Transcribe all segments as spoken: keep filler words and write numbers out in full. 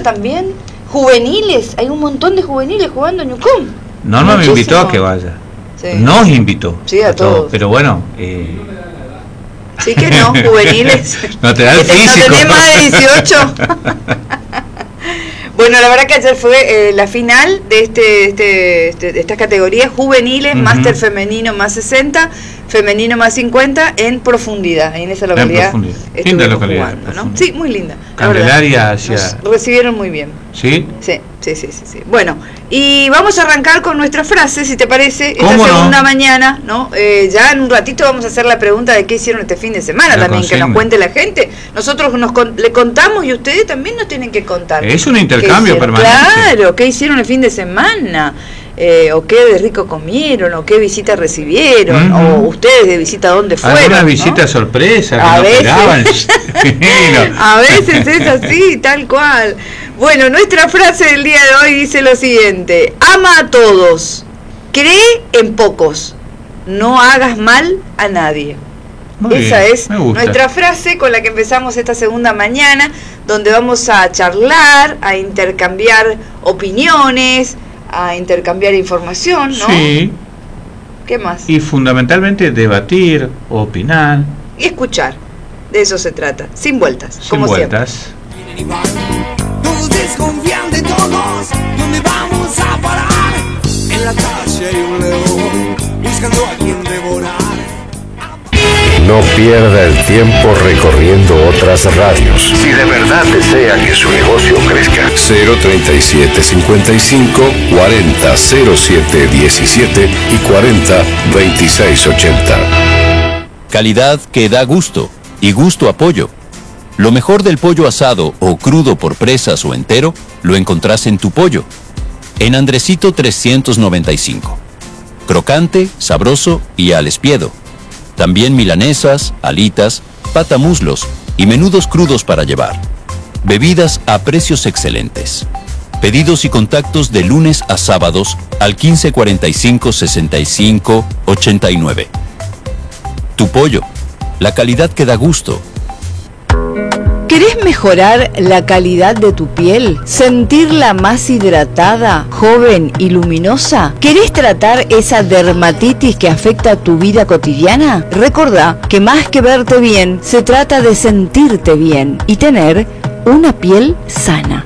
también. Juveniles, hay un montón de juveniles jugando en Ñucumán. Norma Muchísimo. me invitó a que vaya. Sí. Nos invitó. Sí, a, a todos. todos. Pero bueno... Eh... Sí que no, juveniles. No te da el físico. No tenés más de dieciocho. Bueno, la verdad que ayer fue eh, la final de este, este, este de estas categorías juveniles, uh-huh. máster femenino más sesenta, femenino más cincuenta en profundidad. En esa localidad. En linda localidad. Jugando, ¿no? Sí, muy linda. Candelaria hacia... Nos recibieron muy bien. ¿Sí? Sí, sí, sí, sí, sí. Bueno, y vamos a arrancar con nuestra frase, si te parece, esta ¿Cómo segunda no? mañana, ¿no? Eh, ya en un ratito vamos a hacer la pregunta de qué hicieron este fin de semana, la también, consigna. Que nos cuente la gente. Nosotros nos con, le contamos y ustedes también nos tienen que contar. Es un intercambio permanente. Claro, ¿qué hicieron el fin de semana? Eh, o qué de rico comieron, o qué visita recibieron, uh-huh. o ustedes de visita dónde fueron. Alguna ¿no? visita sorpresa que a no veces, esperaban. A veces es así, tal cual. Bueno, nuestra frase del día de hoy dice lo siguiente: ama a todos, cree en pocos, no hagas mal a nadie. Muy Esa bien, es nuestra frase con la que empezamos esta segunda mañana, donde vamos a charlar, a intercambiar opiniones, a intercambiar información, ¿no? Sí. ¿Qué más? Y fundamentalmente debatir, opinar. Y escuchar. De eso se trata. Sin vueltas. Sin como vueltas. Siempre. Todos desconfían de todos. ¿Dónde vamos a parar? En la calle hay un león buscando a quien devorar. No pierda el tiempo recorriendo otras radios. Si de verdad desea que su negocio crezca. cero treinta y siete cincuenta y cinco cuarenta cero siete diecisiete y cuarenta veintiséis ochenta. Calidad que da gusto y gusto a pollo. Lo mejor del pollo asado o crudo por presas o entero lo encontrás en Tu Pollo. En Andresito trescientos noventa y cinco. Crocante, sabroso y al espiedo. También milanesas, alitas, patamuslos y menudos crudos para llevar. Bebidas a precios excelentes. Pedidos y contactos de lunes a sábados al quince cuarenta y cinco sesenta y cinco ochenta y nueve. Tu Pollo, la calidad que da gusto. ¿Querés mejorar la calidad de tu piel? ¿Sentirla más hidratada, joven y luminosa? ¿Querés tratar esa dermatitis que afecta tu vida cotidiana? Recordá que más que verte bien, se trata de sentirte bien y tener una piel sana.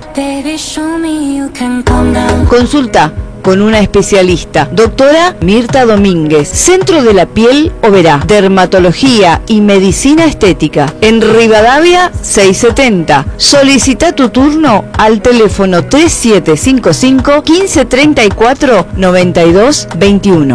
Consulta con una especialista, doctora Mirta Domínguez, Centro de la Piel Oberá, Dermatología y Medicina Estética, en Rivadavia seiscientos setenta. Solicita tu turno al teléfono tres siete cinco cinco, quince treinta y cuatro, noventa y dos veintiuno.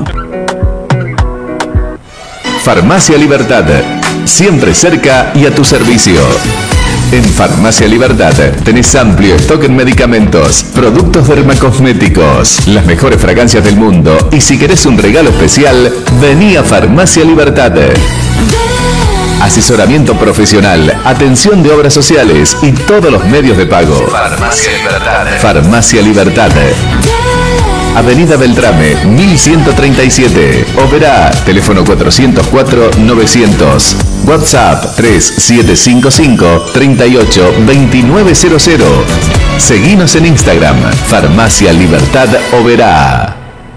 Farmacia Libertad, siempre cerca y a tu servicio. En Farmacia Libertad tenés amplio stock en medicamentos, productos dermacosméticos, las mejores fragancias del mundo y si querés un regalo especial, vení a Farmacia Libertad. Asesoramiento profesional, atención de obras sociales y todos los medios de pago. Farmacia Libertad. Farmacia Libertad. Avenida Beltrame, mil ciento treinta y siete. Oberá, teléfono cuatrocientos cuatro novecientos. WhatsApp tres siete cinco cinco, treinta y ocho, veintinueve cero cero. Seguinos en Instagram, Farmacia Libertad Oberá.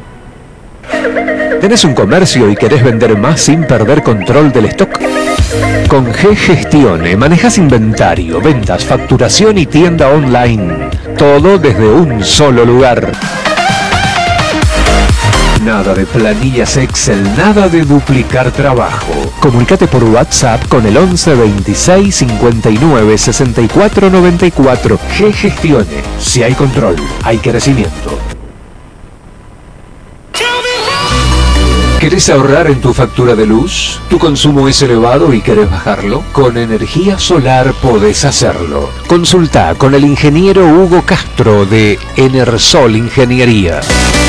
¿Tenés un comercio y querés vender más sin perder control del stock? Con G-Gestione manejas inventario, ventas, facturación y tienda online. Todo desde un solo lugar. Nada de planillas Excel, nada de duplicar trabajo. Comunicate por WhatsApp con el once veintiséis cincuenta y nueve sesenta y cuatro noventa y cuatro. G-Gestione. Si hay control, hay crecimiento. ¿Querés ahorrar en tu factura de luz? ¿Tu consumo es elevado y querés bajarlo? Con energía solar podés hacerlo. Consulta con el ingeniero Hugo Castro de Enersol Ingeniería.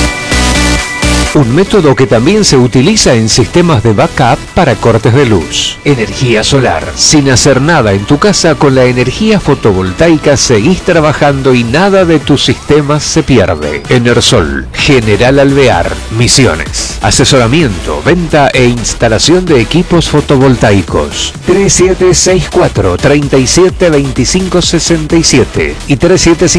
Un método que también se utiliza en sistemas de backup para cortes de luz. Energía solar. Sin hacer nada en tu casa, con la energía fotovoltaica seguís trabajando y nada de tus sistemas se pierde. Enersol, General Alvear, Misiones. Asesoramiento, venta e instalación de equipos fotovoltaicos. tres siete seis cuatro, tres siete dos cinco seis siete y tres siete